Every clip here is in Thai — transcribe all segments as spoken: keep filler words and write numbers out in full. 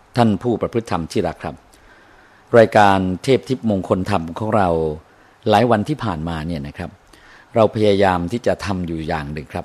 ท่านผู้ประพฤติธรรมที่รักครับรายการเทพทิพย์มงคลธรรมของเราหลายวันที่ผ่านมาเนี่ยนะครับเราพยายามที่จะทำอยู่อย่างหนึ่งครับ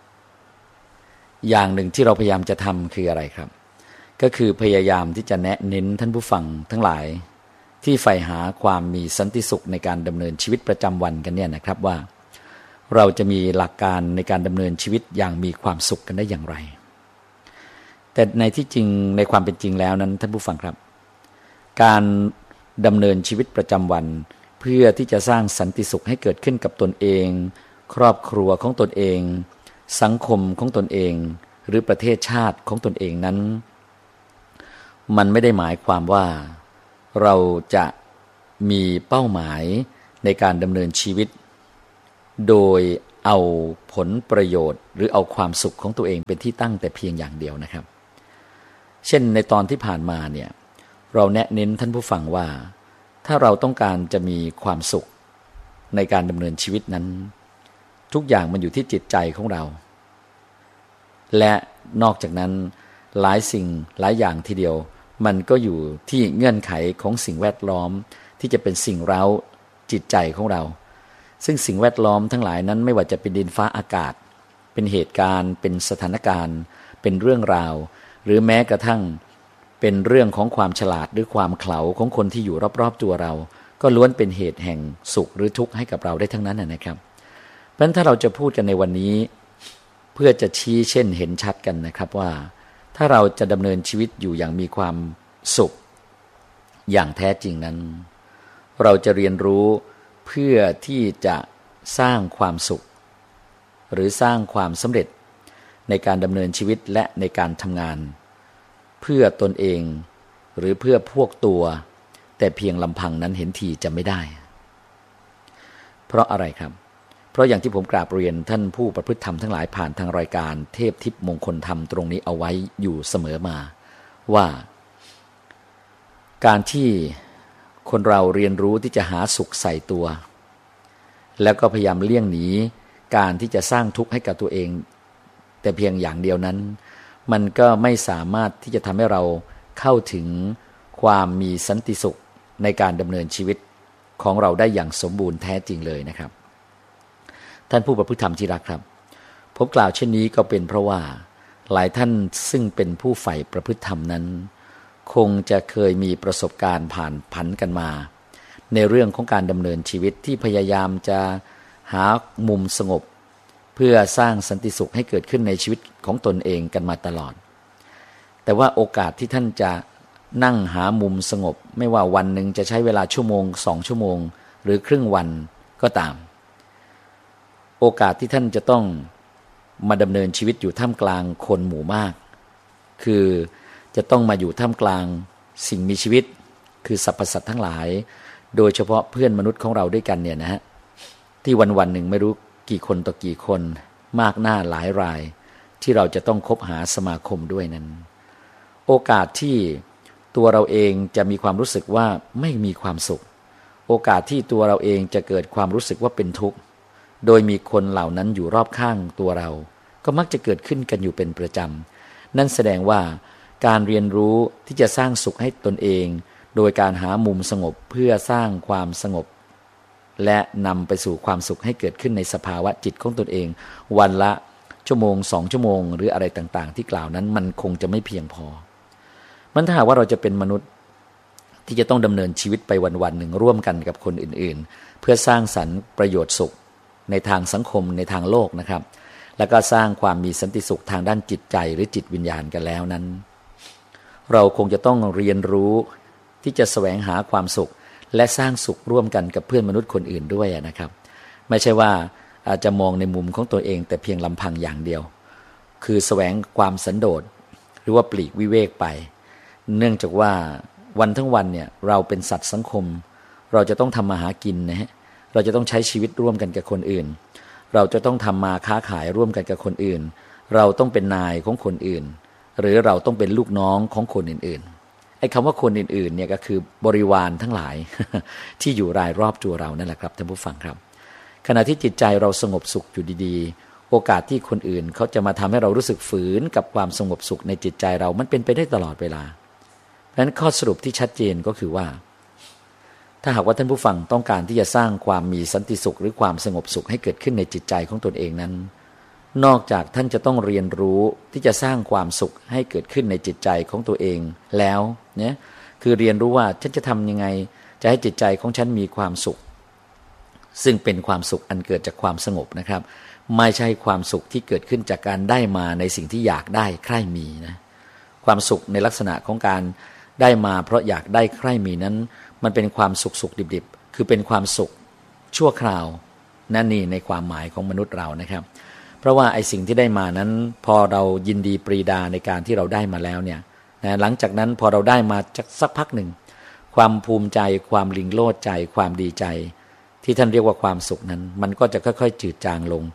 อย่างหนึ่งที่เราพยายามจะทำคืออะไรครับก็คือพยายามที่จะแนะเน้นท่านผู้ฟังทั้งหลายที่ใฝ่หาความมีสันติสุขในการดำเนินชีวิตประจำวันกันเนี่ยนะครับว่าเราจะมีหลักการในการดำเนินชีวิตอย่างมีความสุขกันได้อย่างไรแต่ในที่จริงในความเป็นจริงแล้วนั้นท่านผู้ฟังครับการดำเนินชีวิตประจำวันเพื่อที่จะสร้างสันติสุขให้เกิดขึ้นกับตนเองครอบครัวของตนเองสังคมของตนเองหรือประเทศชาติของตนเองนั้นมันไม่ได้หมายความว่าเราจะมีเป้าหมายในการดำเนินชีวิตโดยเอาผลประโยชน์หรือเอาความสุขของตัวเองเป็นที่ตั้งแต่เพียงอย่างเดียวนะครับเช่นในตอนที่ผ่านมาเนี่ยเราแนะเน้นท่านผู้ฟังว่าถ้าเราต้องการจะมีความสุขในการดำเนินชีวิตนั้นทุกอย่างมันอยู่ที่จิตใจของเราและนอกจากนั้นหลายสิ่งหลายอย่างทีเดียวมันก็อยู่ที่เงื่อนไขของสิ่งแวดล้อมที่จะเป็นสิ่งเร้าจิตใจของเราซึ่งสิ่งแวดล้อมทั้งหลายนั้นไม่ว่าจะเป็นดินฟ้าอากาศเป็นเหตุการณ์เป็นสถานการณ์เป็นเรื่องราวหรือแม้กระทั่งเป็นเรื่องของความฉลาดหรือความเขลาของคนที่อยู่รอบๆตัวเราก็ล้วนเป็นเหตุแห่งสุขหรือทุกข์ให้กับเราได้ทั้งนั้นนะครับเพราะฉะนั้นถ้าเราจะพูดกันในวันนี้เพื่อจะชี้เช่นเห็นชัดกันนะครับว่าถ้าเราจะดำเนินชีวิตอยู่อย่างมีความสุขอย่างแท้จริงนั้นเราจะเรียนรู้เพื่อที่จะสร้างความสุขหรือสร้างความสำเร็จในการดำเนินชีวิตและในการทำงานเพื่อตนเองหรือเพื่อพวกตัวแต่เพียงลำพังนั้นเห็นทีจะไม่ได้เพราะอะไรครับเพราะอย่างที่ผมกราบเรียนท่านผู้ประพฤติธรรมทั้งหลายผ่านทางรายการเทพทิพย์มงคลธรรมตรงนี้เอาไว้อยู่เสมอมาว่าการที่คนเราเรียนรู้ที่จะหาสุขใส่ตัวแล้วก็พยายามเลี่ยงหนีการที่จะสร้างทุกข์ให้กับตัวเองแต่เพียงอย่างเดียวนั้นมันก็ไม่สามารถที่จะทำให้เราเข้าถึงความมีสันติสุขในการดำเนินชีวิตของเราได้อย่างสมบูรณ์แท้จริงเลยนะครับท่านผู้ประพฤติธรรมที่รักครับผมกล่าวเช่นนี้ก็เป็นเพราะว่าหลายท่านซึ่งเป็นผู้ใฝ่ประพฤติธรรมนั้นคงจะเคยมีประสบการณ์ผ่านผันกันมาในเรื่องของการดำเนินชีวิตที่พยายามจะหามุมสงบเพื่อสร้างสันติสุขให้เกิดขึ้นในชีวิตของตนเองกันมาตลอดแต่ว่าโอกาสที่ท่านจะนั่งหามุมสงบไม่ว่าวันหนึ่งจะใช้เวลาชั่วโมงสองชั่วโมงหรือครึ่งวันก็ตามโอกาสที่ท่านจะต้องมาดำเนินชีวิตอยู่ท่ามกลางคนหมู่มากคือจะต้องมาอยู่ท่ามกลางสิ่งมีชีวิตคือสรรพสัตว์ทั้งหลายโดยเฉพาะเพื่อนมนุษย์ของเราด้วยกันเนี่ยนะฮะที่วันวันหนึ่งไม่รู้กี่คนต่อกี่คนมากหน้าหลายรายที่เราจะต้องคบหาสมาคมด้วยนั้นโอกาสที่ตัวเราเองจะมีความรู้สึกว่าไม่มีความสุขโอกาสที่ตัวเราเองจะเกิดความรู้สึกว่าเป็นทุกข์โดยมีคนเหล่านั้นอยู่รอบข้างตัวเราก็มักจะเกิดขึ้นกันอยู่เป็นประจำนั่นแสดงว่าการเรียนรู้ที่จะสร้างสุขให้ตนเองโดยการหามุมสงบเพื่อสร้างความสงบและนำไปสู่ความสุขให้เกิดขึ้นในสภาวะจิตของตนเองวันละชั่วโมงสองชั่วโมงหรืออะไรต่างๆที่กล่าวนั้นมันคงจะไม่เพียงพอมันถ้าหากว่าเราจะเป็นมนุษย์ที่จะต้องดำเนินชีวิตไปวันๆหนึ่งร่วมกันกับคนอื่นๆเพื่อสร้างสรรค์ประโยชน์สุขในทางสังคมในทางโลกนะครับแล้วก็สร้างความมีสันติสุขทางด้านจิตใจหรือจิตวิญญาณกันแล้วนั้นเราคงจะต้องเรียนรู้ที่จะแสวงหาความสุขและสร้างสุขร่วมกันกับเพื่อนมนุษย์คนอื่นด้วยนะครับไม่ใช่ว่าอาจจะมองในมุมของตัวเองแต่เพียงลำพังอย่างเดียวคือแสวงความสันโดษหรือว่าปลีกวิเวกไปเนื่องจากว่าวันทั้งวันเนี่ยเราเป็นสัตว์สังคมเราจะต้องทำมาหากินนะฮะเราจะต้องใช้ชีวิตร่วมกันกับคนอื่นเราจะต้องทำมาค้าขายร่วมกันกับคนอื่นเราต้องเป็นนายของคนอื่นหรือเราต้องเป็นลูกน้องของคนอื่นๆไอ้คำว่าคนอื่นๆเนี่ยก็คือบริวารทั้งหลาย ที่อยู่รายรอบตัวเรานั่นแหละครับท่านผู้ฟังครับขณะที่จิตใจเราสงบสุขอยู่ดีๆโอกาสที่คนอื่นเขาจะมาทำให้เรารู้สึกฝืนกับความสงบสุขในจิตใจเรามันเป็นไปได้ตลอดเวลาเพราะฉะนั้นข้อสรุปที่ชัดเจนก็คือว่าถ้าหากว่าท่านผู้ฟังต้องการที่จะสร้างความมีสันติสุขหรือความสงบสุขให้เกิดขึ้นในจิตใจของตนเองนั้นนอกจากท่านจะต้องเรียนรู้ที่จะสร้างความสุขให้เกิดขึ้นในจิตใจของตัวเองแล้วเนี่ยคือเรียนรู้ว่าฉันจะทำยังไงจะให้จิตใจของฉันมีความสุขซึ่งเป็นความสุขอันเกิดจากความสงบนะครับไม่ใช่ความสุขที่เกิดขึ้นจากการได้มาในสิ่งที่อยากได้ใคร่มีนะความสุขในลักษณะของการได้มาเพราะอยากได้ใคร่มีนั้นมันเป็นความสุขสุขดิบๆคือเป็นความสุขชั่วคราวนั่นนี่ในความหมายของมนุษย์เรานะครับเพราะว่าไอ้สิ่งที่ได้มานั้นพอเรายินดีปรีดาในการที่เราได้มาแล้วเนี่ยนะหลังจากนั้นพอเราได้มาสักพักหนึ่งความภูมิใจความลิงโลดใจความดีใจที่ท่านเรียกว่าความสุขนั้นมันก็จะค่อยๆจืดจางลง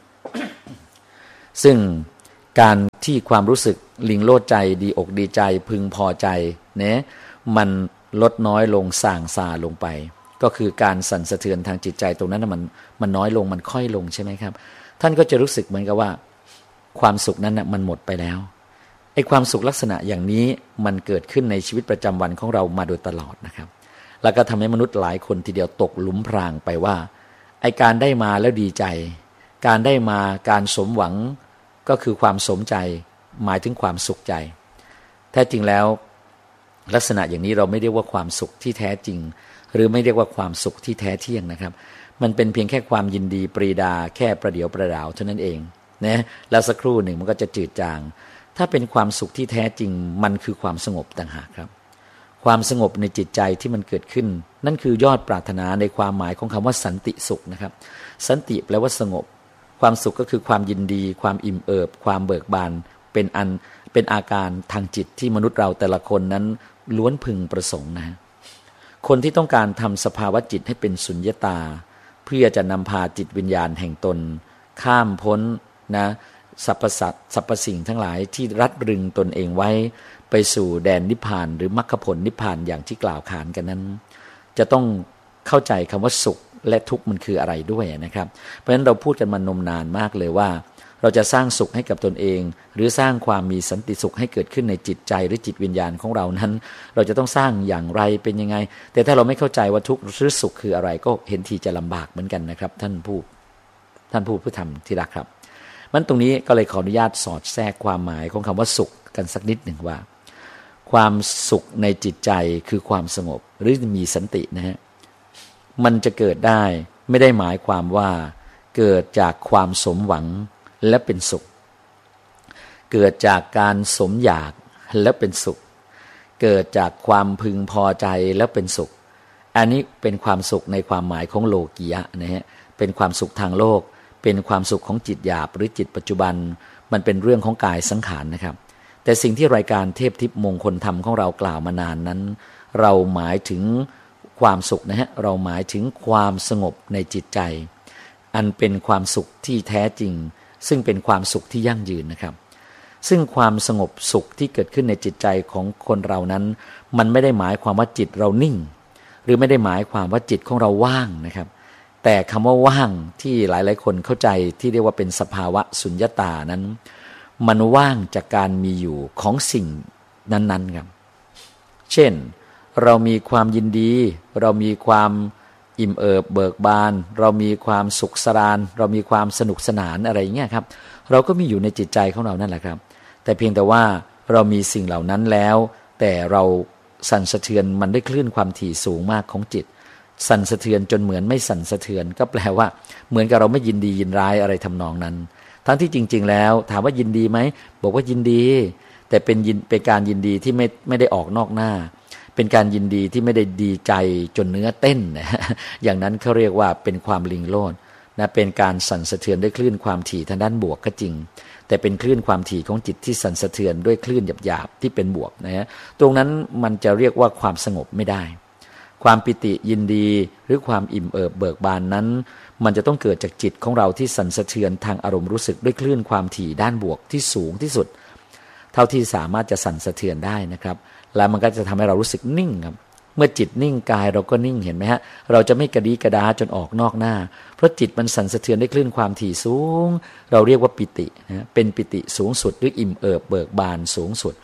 ซึ่งการที่ความรู้สึกลิงโลดใจดีอกดีใจพึงพอใจเนี่ยมันลดน้อยลงส่างซาลงไปก็คือการสั่นสะเทือนทางจิตใจตรงนั้นมันมันน้อยลงมันค่อยลงใช่ไหมครับท่านก็จะรู้สึกเหมือนกับว่าความสุขนั้นนะมันหมดไปแล้วไอ้ความสุขลักษณะอย่างนี้มันเกิดขึ้นในชีวิตประจำวันของเรามาโดยตลอดนะครับแล้วก็ทำให้มนุษย์หลายคนทีเดียวตกหลุมพรางไปว่าไอ้การได้มาแล้วดีใจการได้มาการสมหวังก็คือความสมใจหมายถึงความสุขใจแท้จริงแล้วลักษณะอย่างนี้เราไม่เรียกว่าความสุขที่แท้จริงหรือไม่เรียกว่าความสุขที่แท้เที่ยงนะครับมันเป็นเพียงแค่ความยินดีปรีดาแค่ประเดี๋ยวประดาวเท่านั้นเองนะแล้วสักครู่หนึ่งมันก็จะจืดจางถ้าเป็นความสุขที่แท้จริงมันคือความสงบต่างหากครับความสงบในจิตใจที่มันเกิดขึ้นนั่นคือยอดปรารถนาในความหมายของคำว่าสันติสุขนะครับสันติแปลว่าสงบความสุขก็คือความยินดีความอิ่มเอิบความเบิกบานเป็นอันเป็นอาการทางจิตที่มนุษย์เราแต่ละคนนั้นล้วนพึงประสงค์นะคนที่ต้องการทำสภาวะจิตให้เป็นสุญญตาเพื่อจะนำพาจิตวิญญาณแห่งตนข้ามพ้นนะสรรพสัตว์สรรพสิ่งทั้งหลายที่รัดรึงตนเองไว้ไปสู่แดนนิพพานหรือมรรคผลนิพพานอย่างที่กล่าวขานกันนั้นจะต้องเข้าใจคำว่าสุขและทุกข์มันคืออะไรด้วยนะครับเพราะฉะนั้นเราพูดกันมานมนานมากเลยว่าเราจะสร้างสุขให้กับตนเองหรือสร้างความมีสันติสุขให้เกิดขึ้นในจิตใจหรือจิตวิญญาณของเรานั้นเราจะต้องสร้างอย่างไรเป็นยังไงแต่ถ้าเราไม่เข้าใจว่าทุกข์หรือสุขคืออะไรก็เห็นทีจะลำบากเหมือนกันนะครับท่านผู้ท่านผู้ผู้ทำที่รักครับมันตรงนี้ก็เลยขออนุญาตสอดแทรกความหมายของคำว่าสุขกันสักนิดหนึ่งว่าความสุขในจิตใจคือความสงบหรือมีสันตินะฮะมันจะเกิดได้ไม่ได้หมายความว่าเกิดจากความสมหวังและเป็นสุขเกิดจากการสมอยากและเป็นสุขเกิดจากความพึงพอใจและเป็นสุขอันนี้เป็นความสุขในความหมายของโลกียะนะฮะเป็นความสุขทางโลกเป็นความสุขของจิตหยาบหรือจิตปัจจุบันมันเป็นเรื่องของกายสังขารนะครับแต่สิ่งที่รายการเทพทิพย์มงคลธรรมของเรากล่าวมานานนั้นเราหมายถึงความสุขนะฮะเราหมายถึงความสงบในจิตใจอันเป็นความสุขที่แท้จริงซึ่งเป็นความสุขที่ยั่งยืนนะครับซึ่งความสงบสุขที่เกิดขึ้นในจิตใจของคนเรานั้นมันไม่ได้หมายความว่าจิตเรานิ่งหรือไม่ได้หมายความว่าจิตของเราว่างนะครับแต่คำว่าว่างที่หลายๆคนเข้าใจที่เรียกว่าเป็นสภาวะสุญญตานั้นมันว่างจากการมีอยู่ของสิ่งนั้นๆครับเช่นเรามีความยินดีเรามีความอิ่มเอิบเบิกบานเรามีความสุขสรานเรามีความสนุกสนานอะไรอย่างเงี้ยครับเราก็มีอยู่ในจิตใจของเรานั่นแหละครับแต่เพียงแต่ว่าเรามีสิ่งเหล่านั้นแล้วแต่เราสั่นสะเทือนมันด้วยคลื่นความถี่สูงมากของจิตสั่นสะเทือนจนเหมือนไม่สั่นสะเทือนก็แปลว่าเหมือนกับเราไม่ยินดียินร้ายอะไรทำนองนั้นทั้งที่จริงๆแล้วถามว่ายินดีไหมบอกว่ายินดีแต่เป็นยินเป็นการยินดีที่ไม่ไม่ได้ออกนอกหน้าเป็นการยินดีที่ไม่ได้ดีใจจนเนื้อเต้นนะอย่างนั้นเขาเรียกว่าเป็นความลิงโลดนะเป็นการสั่นสะเทือนด้วยคลื่นความถี่ทางด้านบวกก็จริงแต่เป็นคลื่นความถี่ของจิตที่สั่นสะเทือนด้วยคลื่นหยาบๆที่เป็นบวกนะฮะตรงนั้นมันจะเรียกว่าความสงบไม่ได้ความปิติยินดีหรือความอิ่มเอิบเบิกบานนั้นมันจะต้องเกิดจากจิตของเราที่สั่นสะเทือนทางอารมณ์รู้สึกด้วยคลื่นความถี่ด้านบวกที่สูงที่สุดเท่าที่สามารถจะสั่นสะเทือนได้นะครับแล้วมันก็จะทำให้เรารู้สึกนิ่งครับเมื่อจิตนิ่งกายเราก็นิ่งเห็นไหมฮะเราจะไม่กระดีกระดาจนออกนอกหน้าเพราะจิตมันสั่นสะเทือนด้วยคลื่นความถี่สูงเราเรียกว่าปิตินะเป็นปิติสูงสุดหรืออิ่มเอิบเบิกบานสูงสุด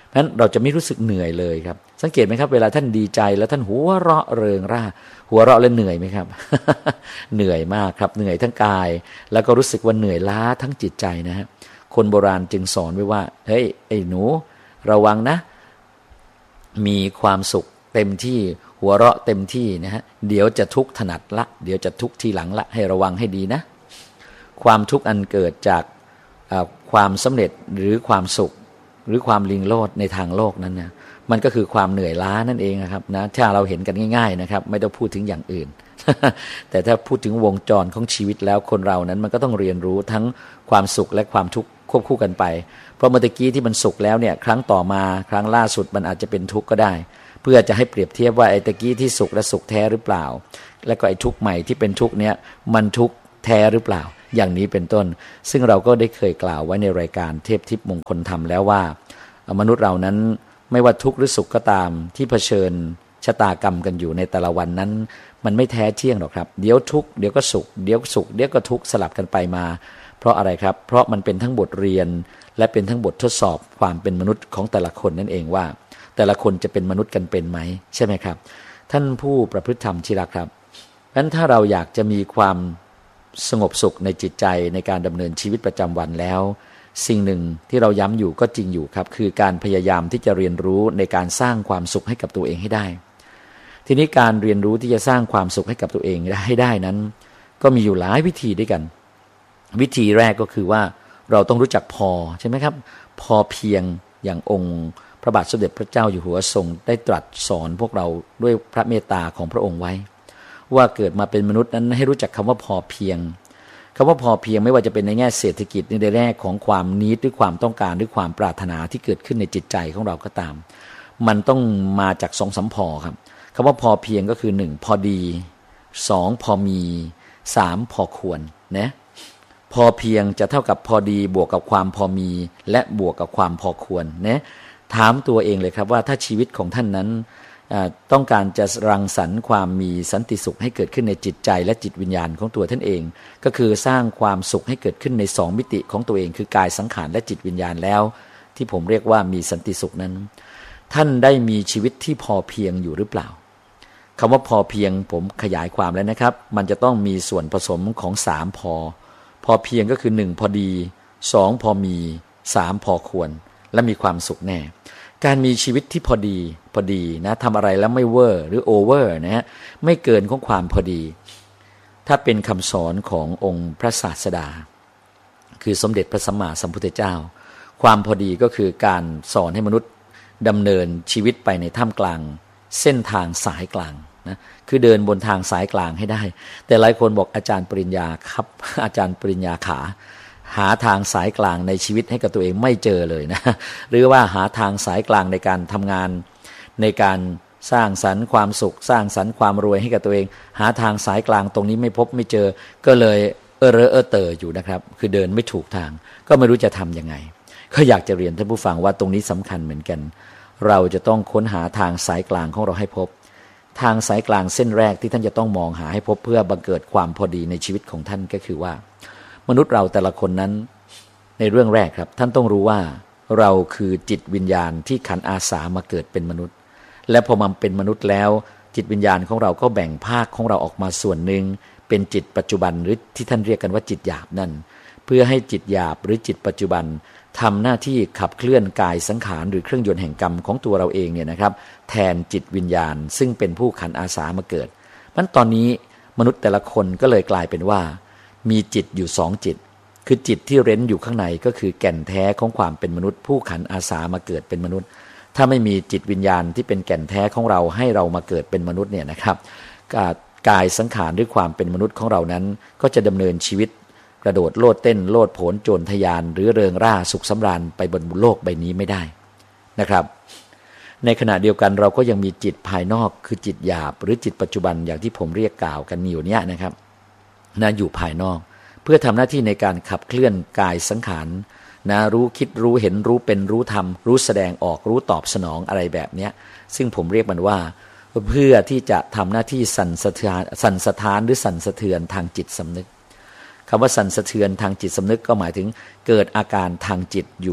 นั้นเราจะไม่รู้สึกเหนื่อยเลยครับสังเกตไหมครับเวลาท่านดีใจแล้วท่านหัวเราะเริงร่าหัวเราะแล้วเหนื่อยไหมครับ เหนื่อยมากครับเหนื่อยทั้งกายแล้วก็รู้สึกว่าเหนื่อยล้าทั้งจิตใจนะฮะคนโบราณจึงสอนไว้ว่าเฮ้ยไอ้หนูระวังนะมีความสุขเต็มที่หัวเราะเต็มที่นะฮะเดี๋ยวจะทุกข์ถนัดละเดี๋ยวจะทุกข์ทีหลังละให้ระวังให้ดีนะความทุกข์อันเกิดจากความสำเร็จหรือความสุขหรือความลิงโลดในทางโลกนั้นนะมันก็คือความเหนื่อยล้านั่นเองนะครับนะถ้าเราเห็นกันง่ายๆนะครับไม่ต้องพูดถึงอย่างอื่น แต่ถ้าพูดถึงวงจรของชีวิตแล้วคนเรานั้นมันก็ต้องเรียนรู้ทั้งความสุขและความทุกข์ควบคู่กันไปเพราะเมื่อกี้ที่มันสุขแล้วเนี่ยครั้งต่อมาครั้งล่าสุดมันอาจจะเป็นทุกข์ก็ได้เพื่อจะให้เปรียบเทียบว่าไอ้ตะกี้ที่สุขและสุขแท้หรือเปล่าแล้วก็ไอ้ทุกข์ใหม่ที่เป็นทุกข์เนี้ยมันทุกข์แท้หรือเปล่าอย่างนี้เป็นต้นซึ่งเราก็ได้เคยกล่าวไว้ในรายการเทพทิพย์มงคลธรรมแล้วว่ามนุษย์เรานั้นไม่ว่าทุกข์หรือสุขก็ตามที่เผชิญชะตากรรมกันอยู่ในแต่ละวันนั้นมันไม่แท้เที่ยงหรอกครับเดี๋ยวทุกข์เดี๋ยวก็สุขเดี๋ยวสุขเดี๋ยวก็ทุกข์สลับกันไปมาเพราะอะไรครับเพราะมันเป็นทั้งบทเรียนและเป็นทั้งบททดสอบความเป็นมนุษย์ของแต่ละคนนั่นเองว่าแต่ละคนจะเป็นมนุษย์กันเป็นไหมใช่ไหมครับท่านผู้ประพฤติธรรมที่รักครับงั้นถ้าเราอยากจะมีความสงบสุขในจิตใจในการดำเนินชีวิตประจำวันแล้วสิ่งหนึ่งที่เราย้ำอยู่ก็จริงอยู่ครับคือการพยายามที่จะเรียนรู้ในการสร้างความสุขให้กับตัวเองให้ได้ทีนี้การเรียนรู้ที่จะสร้างความสุขให้กับตัวเองให้ได้นั้นก็มีอยู่หลายวิธีด้วยกันวิธีแรกก็คือว่าเราต้องรู้จักพอใช่ไหมครับพอเพียงอย่างองค์พระบาทสมเด็จพระเจ้าอยู่หัวทรงได้ตรัสสอนพวกเราด้วยพระเมตตาของพระองค์ไว้ว่าเกิดมาเป็นมนุษย์นั้นให้รู้จักคำว่าพอเพียงคำว่าพอเพียงไม่ว่าจะเป็นในแง่เศรษฐกิจในแง่ของความนิดหรือความต้องการหรือความปรารถนาที่เกิดขึ้นในจิตใจของเราก็ตามมันต้องมาจากสองสามพอครับคำว่าพอเพียงก็คือหนึ่งพอดีสองพอมีสามพอควรนะพอเพียงจะเท่ากับพอดีบวกกับความพอมีและบวกกับความพอควรนะถามตัวเองเลยครับว่าถ้าชีวิตของท่านนั้นต้องการจะรังสรรค์ความมีสันติสุขให้เกิดขึ้นในจิตใจและจิตวิญญาณของตัวท่านเองก็คือสร้างความสุขให้เกิดขึ้นในสองมิติของตัวเองคือกายสังขารและจิตวิญญาณแล้วที่ผมเรียกว่ามีสันติสุขนั้นท่านได้มีชีวิตที่พอเพียงอยู่หรือเปล่าคำว่าพอเพียงผมขยายความแล้วนะครับมันจะต้องมีส่วนผสมของสามพอพอเพียงก็คือหนึ่งพอดีสองพอมีสามพอควรและมีความสุขแน่การมีชีวิตที่พอดีพอดีนะทำอะไรแล้วไม่เวอร์หรือโอเวอร์นะฮะไม่เกินของความพอดีถ้าเป็นคำสอนขององค์พระศาสดาคือสมเด็จพระสัมมาสัมพุทธเจ้าความพอดีก็คือการสอนให้มนุษย์ดำเนินชีวิตไปในท่ามกลางเส้นทางสายกลางนะคือเดินบนทางสายกลางให้ได้แต่หลายคนบอกอาจารย์ปริญญาครับอาจารย์ปริญญาขาหาทางสายกลางในชีวิตให้กับตัวเองไม่เจอเลยนะหรือว่าหาทางสายกลางในการทำงานในการสร้างสรรค์ความสุขสร้างสรรค์ความรวยให้กับตัวเองหาทางสายกลางตรงนี้ไม่พบไม่เจอก็เลยเออเรอเออเตออยู่นะครับคือเดินไม่ถูกทางก็ไม่รู้จะทำยังไงก็อยากจะเรียนท่านผู้ฟังว่าตรงนี้สำคัญเหมือนกันเราจะต้องค้นหาทางสายกลางของเราให้พบทางสายกลางเส้นแรกที่ท่านจะต้องมองหาให้พบเพื่อบังเกิดความพอดีในชีวิตของท่านก็คือว่ามนุษย์เราแต่ละคนนั้นในเรื่องแรกครับท่านต้องรู้ว่าเราคือจิตวิญญาณที่ขันอาสามาเกิดเป็นมนุษย์และพอมาเป็นมนุษย์แล้วจิตวิญญาณของเราก็แบ่งภาคของเราออกมาส่วนหนึ่งเป็นจิตปัจจุบันหรือที่ท่านเรียกกันว่าจิตหยาบนั่นเพื่อให้จิตหยาบหรือจิตปัจจุบันทำหน้าที่ขับเคลื่อนกายสังขารหรือเครื่องยนต์แห่งกรรมของตัวเราเองเนี่ยนะครับแทนจิตวิญญาณซึ่งเป็นผู้ขันอาสามาเกิดมันตอนนี้มนุษย์แต่ละคนก็เลยกลายเป็นว่ามีจิตอยู่สองจิตคือจิตที่เร้นอยู่ข้างในก็คือแก่นแท้ของความเป็นมนุษย์ผู้ขันอาสามาเกิดเป็นมนุษย์ถ้าไม่มีจิตวิญญาณที่เป็นแก่นแท้ของเราให้เรามาเกิดเป็นมนุษย์เนี่ยนะครับกายสังขารด้วยความเป็นมนุษย์ของเรานั้นก็จะดำเนินชีวิตกระโดดโลดเต้นโลดโผนโจรทยานหรือเริงร่าสุขสำราญไปบนโลกใบนี้ไม่ได้นะครับในขณะเดียวกันเราก็ยังมีจิตภายนอกคือจิตหยาบหรือจิตปัจจุบันอย่างที่ผมเรียกกล่าวกันอยู่เนี้ยนะครับนะอยู่ภายนอกเพื่อทำหน้าที่ในการขับเคลื่อนกายสังขารนะรู้คิดรู้เห็นรู้เป็นรู้ทำรู้แสดงออกรู้ตอบสนองอะไรแบบเนี้ยซึ่งผมเรียกมันว่าเพื่อที่จะทำหน้าที่สั่นสะเทือนสั่นสะท้านหรือสั่นสะเทือนทางจิตสำนึกคำว่าสั่นสะเทือนทางจิตสำนึกก็หมายถึงเกิดอาการทางจิตอยู่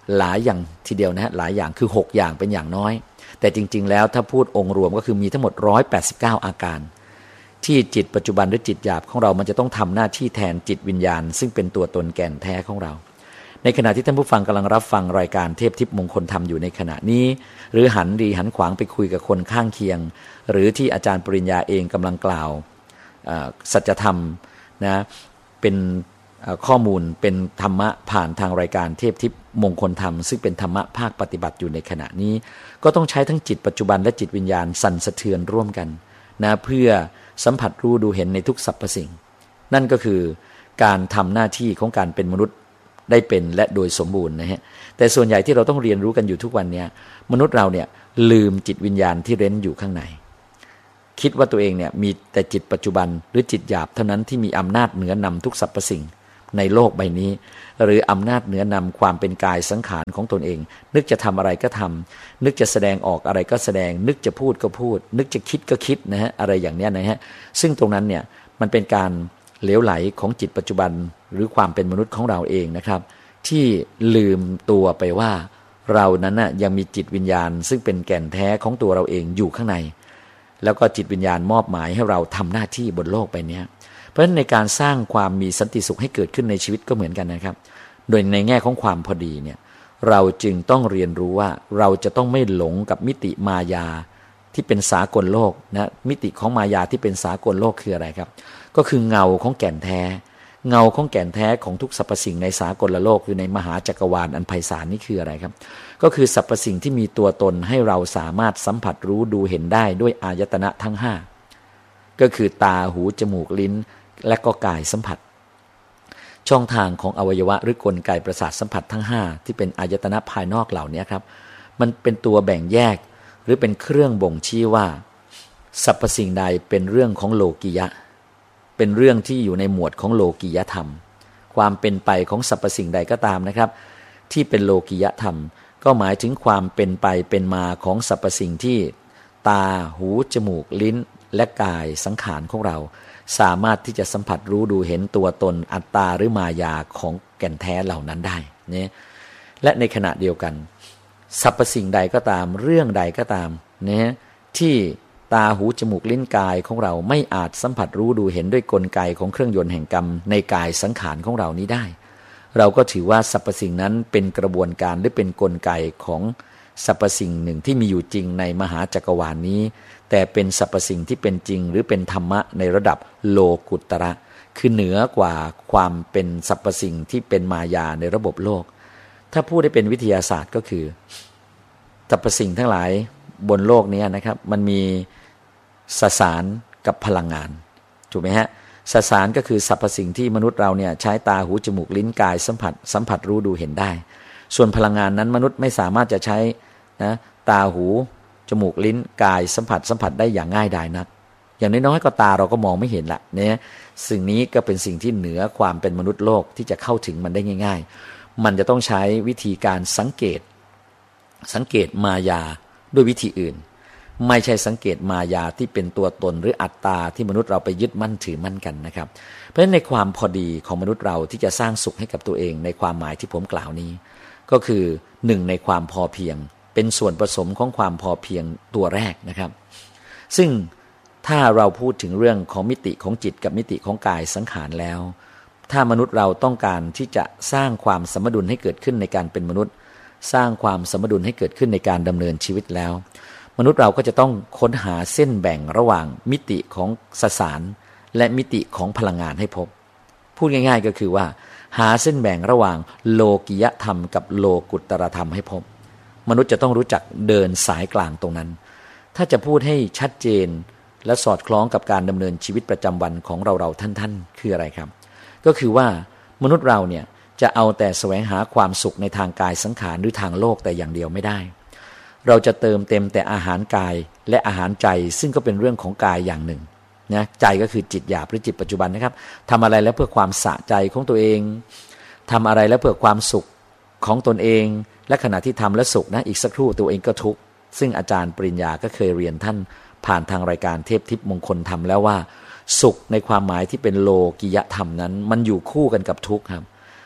หลายอย่างทีเดียวนะฮะหลายอย่างคือหกอย่างเป็นอย่างน้อยแต่จริงๆแล้วถ้าพูดองค์รวมก็คือมีทั้งหมดหนึ่งร้อยแปดสิบเก้าอาการที่จิตปัจจุบันหรือจิตหยาบของเรามันจะต้องทำหน้าที่แทนจิตวิญญาณซึ่งเป็นตัวตนแก่นแท้ของเราในขณะที่ท่านผู้ฟังกำลังรับฟังรายการเทพทิพย์มงคลธรรมอยู่ในขณะนี้หรือหันดีหันขวางไปคุยกับคนข้างเคียงหรือที่อาจารย์ปริญญาเองกำลังกล่าวสัจธรรมนะเป็นข้อมูลเป็นธรรมะผ่านทางรายการเทพทิพย์มงคลธรรมซึ่งเป็นธรรมะภาคปฏิบัติอยู่ในขณะนี้ก็ต้องใช้ทั้งจิตปัจจุบันและจิตวิญญาณสั่นสะเทือนร่วมกันนะเพื่อสัมผัสรู้ดูเห็นในทุกสรรพสิ่งนั่นก็คือการทำหน้าที่ของการเป็นมนุษย์ได้เป็นและโดยสมบูรณ์นะฮะแต่ส่วนใหญ่ที่เราต้องเรียนรู้กันอยู่ทุกวันนี้มนุษย์เราเนี่ยลืมจิตวิญญาณที่เร้นอยู่ข้างในคิดว่าตัวเองเนี่ยมีแต่จิตปัจจุบันหรือจิตหยาบเท่านั้นที่มีอำนาจเหนือนำทุกสรรพสิ่งในโลกใบนี้หรืออำนาจเหนือนำความเป็นกายสังขารของตนเองนึกจะทำอะไรก็ทำนึกจะแสดงออกอะไรก็แสดงนึกจะพูดก็พูดนึกจะคิดก็คิดนะฮะอะไรอย่างเนี้ยนะฮะซึ่งตรงนั้นเนี่ยมันเป็นการเหลวไหลของจิตปัจจุบันหรือความเป็นมนุษย์ของเราเองนะครับที่ลืมตัวไปว่าเรานั้นน่ะยังมีจิตวิญญาณซึ่งเป็นแก่นแท้ของตัวเราเองอยู่ข้างในแล้วก็จิตวิญญาณมอบหมายให้เราทำหน้าที่บนโลกใบนี้เพราะฉะนั้นในการสร้างความมีสันติสุขให้เกิดขึ้นในชีวิตก็เหมือนกันนะครับโดยในแง่ของความพอดีเนี่ยเราจึงต้องเรียนรู้ว่าเราจะต้องไม่หลงกับมิติมายาที่เป็นสากลโลกนะมิติของมายาที่เป็นสากลโลกคืออะไรครับก็คือเงาของแก่นแท้เงาของแก่นแท้ของทุกสรรพสิ่งในสากลโลกคือในมหาจักรวาลอันไพศาลนี่คืออะไรครับก็คือสรรพสิ่งที่มีตัวตนให้เราสามารถสัมผัสรู้ดูเห็นได้ด้วยอายตนะทั้งห้าก็คือตาหูจมูกลิ้นและก็กายสัมผัสช่องทางของอวัยวะหรือกลไกประสาทสัมผัสทั้งห้าที่เป็นอายตนะภายนอกเหล่านี้ครับมันเป็นตัวแบ่งแยกหรือเป็นเครื่องบ่งชี้ว่าสรรพสิ่งใดเป็นเรื่องของโลกิยะเป็นเรื่องที่อยู่ในหมวดของโลกิยธรรมความเป็นไปของสรรพสิ่งใดก็ตามนะครับที่เป็นโลกิยธรรมก็หมายถึงความเป็นไปเป็นมาของสรรพสิ่งที่ตาหูจมูกลิ้นและกายสังขารของเราสามารถที่จะสัมผัสรู้ดูเห็นตัวตนอัตตาหรือมายาของแก่นแท้เหล่านั้นได้เนี่ยและในขณะเดียวกันสรรพสิ่งใดก็ตามเรื่องใดก็ตามเนี่ยที่ตาหูจมูกลิ้นกายของเราไม่อาจสัมผัสรู้ดูเห็นด้วยกลไกของเครื่องยนต์แห่งกรรมในกายสังขารของเรานี้ได้เราก็ถือว่าสรรพสิ่งนั้นเป็นกระบวนการหรือเป็นกลไกของสรรพสิ่งหนึ่งที่มีอยู่จริงในมหาจักรวาลนี้แต่เป็นสรรพสิ่งที่เป็นจริงหรือเป็นธรรมะในระดับโลกุตระคือเหนือกว่าความเป็นสรรพสิ่งที่เป็นมายาในระบบโลกถ้าพูดได้เป็นวิทยาศาสตร์ก็คือสรรพสิ่งทั้งหลายบนโลกนี้นะครับมันมีสสารกับพลังงานถูกไหมฮะสสารก็คือสรรพสิ่งที่มนุษย์เราเนี่ยใช้ตาหูจมูกลิ้นกายสัมผัสสัมผัสรู้ดูเห็นได้ส่วนพลังงานนั้นมนุษย์ไม่สามารถจะใช้นะตาหูจมูกลิ้นกายสัมผัสสัมผัสได้อย่างง่ายดายนักอย่างน้อยๆก็ตาเราก็มองไม่เห็นละเนี่ยสิ่งนี้ก็เป็นสิ่งที่เหนือความเป็นมนุษย์โลกที่จะเข้าถึงมันได้ง่ายๆมันจะต้องใช้วิธีการสังเกตสังเกตมายาด้วยวิธีอื่นไม่ใช่สังเกตมายาที่เป็นตัวตนหรืออัตตาที่มนุษย์เราไปยึดมั่นถือมั่นกันนะครับเพราะฉะนั้นในความพอดีของมนุษย์เราที่จะสร้างสุขให้กับตัวเองในความหมายที่ผมกล่าวนี้ก็คือหนึ่งในความพอเพียงเป็นส่วนผสมของความพอเพียงตัวแรกนะครับซึ่งถ้าเราพูดถึงเรื่องของมิติของจิตกับมิติของกายสังขารแล้วถ้ามนุษย์เราต้องการที่จะสร้างความสมดุลให้เกิดขึ้นในการเป็นมนุษย์สร้างความสมดุลให้เกิดขึ้นในการดำเนินชีวิตแล้วมนุษย์เราก็จะต้องค้นหาเส้นแบ่งระหว่างมิติของสสารและมิติของพลังงานให้พบพูดง่ายๆก็คือว่าหาเส้นแบ่งระหว่างโลกิยธรรมกับโลกุตตรธรรมให้พบมนุษย์จะต้องรู้จักเดินสายกลางตรงนั้นถ้าจะพูดให้ชัดเจนและสอดคล้องกับการดำเนินชีวิตประจำวันของเราๆท่านๆคืออะไรครับก็คือว่ามนุษย์เราเนี่ยจะเอาแต่แสวงหาความสุขในทางกายสังขารหรือทางโลกแต่อย่างเดียวไม่ได้เราจะเติมเต็มแต่อาหารกายและอาหารใจซึ่งก็เป็นเรื่องของกายอย่างหนึ่งนะใจก็คือจิตหยาบหรือจิตปัจจุบันนะครับทำอะไรแล้วเพื่อความสะใจของตัวเองทำอะไรแล้วเพื่อความสุขของตนเองและขณะที่ทำแล้วสุขนะอีกสักครู่ตัวเองก็ทุกข์ซึ่งอาจารย์ปริญญาก็เคยเรียนท่านผ่านทางรายการเทพทิพย์มงคลธรรมแล้วว่าสุขในความหมายที่เป็นโลกิยธรรมนั้นมันอยู่คู่กันกับทุกข์ครับ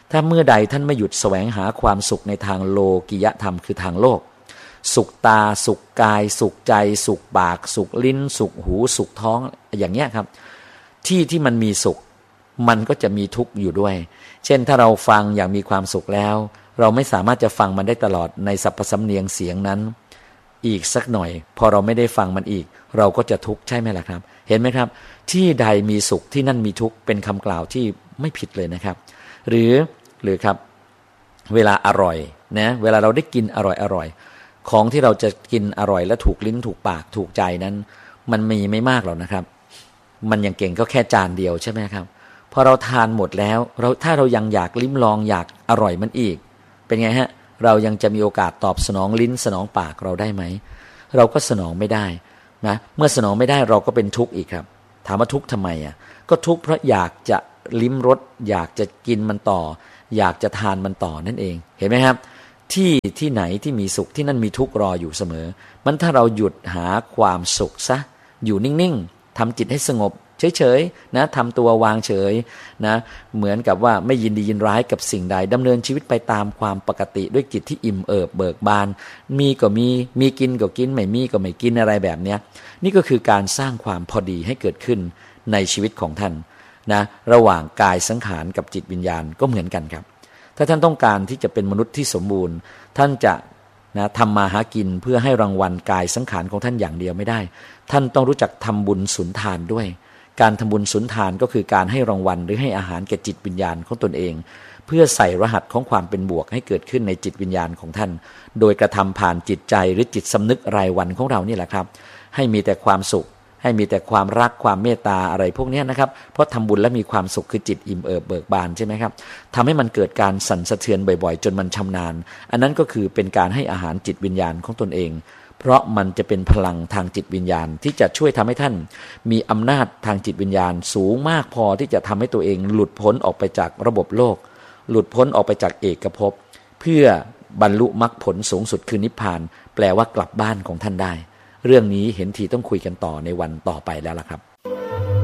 ถ้าเมื่อใดท่านไม่หยุดแสวงหาความสุขในทางโลกิยธรรมคือทางโลกสุขตาสุขกายสุขใจสุขปากสุขลิ้นสุขหูสุขท้องอย่างเงี้ยครับที่ที่มันมีสุขมันก็จะมีทุกข์อยู่ด้วยเช่นถ้าเราฟังอย่างมีความสุขแล้วเราไม่สามารถจะฟังมันได้ตลอดในสรรพสำเนียงเสียงนั้นอีกสักหน่อยพอเราไม่ได้ฟังมันอีกเราก็จะทุกข์ใช่ไหมล่ะครับเห็นไหมครับที่ใดมีสุขที่นั่นมีทุกข์เป็นคำกล่าวที่ไม่ผิดเลยนะครับหรือหรือครับเวลาอร่อยนะเวลาเราได้กินอร่อยอร่อยของที่เราจะกินอร่อยและถูกลิ้นถูกปากถูกใจนั้นมันมีไม่มากหรอกนะครับมันยังเก่งก็แค่จานเดียวใช่ไหมครับพอเราทานหมดแล้วเราถ้าเรายังอยากลิ้มลองอยากอร่อยมันอีกเป็นไงฮะเรายังจะมีโอกาสตอบสนองลิ้นสนองปากเราได้ไหมเราก็สนองไม่ได้นะเมื่อสนองไม่ได้เราก็เป็นทุกข์อีกครับถามว่าทุกข์ทำไมอ่ะก็ทุกข์เพราะอยากจะลิ้มรสอยากจะกินมันต่ออยากจะทานมันต่อนั่นเองเห็นไหมครับที่ที่ไหนที่มีสุขที่นั่นมีทุกข์รออยู่เสมอมันถ้าเราหยุดหาความสุขซะอยู่นิ่งๆทำจิตให้สงบเฉยๆนะทำตัววางเฉยนะเหมือนกับว่าไม่ยินดียินร้ายกับสิ่งใดดำเนินชีวิตไปตามความปกติด้วยจิตที่อิ่มเอิบเบิกบานมีก็มีมีกินก็กินไม่มีก็ไม่กินอะไรแบบเนี้ยนี่ก็คือการสร้างความพอดีให้เกิดขึ้นในชีวิตของท่านนะระหว่างกายสังขารกับจิตวิญญาณก็เหมือนกันครับถ้าท่านต้องการที่จะเป็นมนุษย์ที่สมบูรณ์ท่านจะนะทำมาหากินเพื่อให้รางวัลกายสังขารของท่านอย่างเดียวไม่ได้ท่านต้องรู้จักทำบุญสุนทานด้วยการทำบุญสุนทานก็คือการให้รางวัลหรือให้อาหารแก่จิตวิญญาณของตนเองเพื่อใส่รหัสของความเป็นบวกให้เกิดขึ้นในจิตวิญญาณของท่านโดยกระทำผ่านจิตใจหรือจิตสำนึกรายวันของเรานี่แหละครับให้มีแต่ความสุขให้มีแต่ความรักความเมตตาอะไรพวกนี้นะครับเพราะทำบุญแล้วมีความสุขคือจิตอิ่มเอิบเบิกบานใช่ไหมครับทำให้มันเกิดการสั่นสะเทือนบ่อยๆจนมันชำนาญอันนั้นก็คือเป็นการให้อาหารจิตวิญญาณของตนเองเพราะมันจะเป็นพลังทางจิตวิญญาณที่จะช่วยทำให้ท่านมีอำนาจทางจิตวิญญาณสูงมากพอที่จะทำให้ตัวเองหลุดพ้นออกไปจากระบบโลกหลุดพ้นออกไปจากเอกภพเพื่อบรรลุมรรคผลสูงสุดคือนิพพานแปลว่ากลับบ้านของท่านได้เรื่องนี้เห็นทีต้องคุยกันต่อในวันต่อไปแล้วล่ะครับ